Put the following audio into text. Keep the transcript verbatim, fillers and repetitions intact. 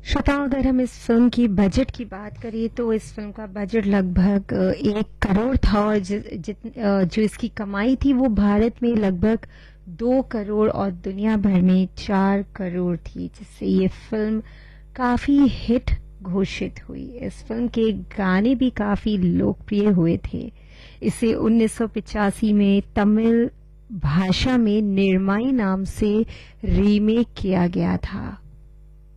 श्रोताओं, अगर हम इस फिल्म की बजट की बात करें तो इस फिल्म का बजट लगभग अ, एक करोड़ था और जि, जित अ, जो इसकी कमाई थी वो भारत में लगभग दो करोड़ और दुनिया भर में चार करोड़ थी, जिससे ये फिल्म काफी हिट घोषित हुई। इस फिल्म के गाने भी काफी लोकप्रिय हुए थे। इसे उन्नीस सौ पचासी में तमिल भाषा में निर्माई नाम से रीमेक किया गया था।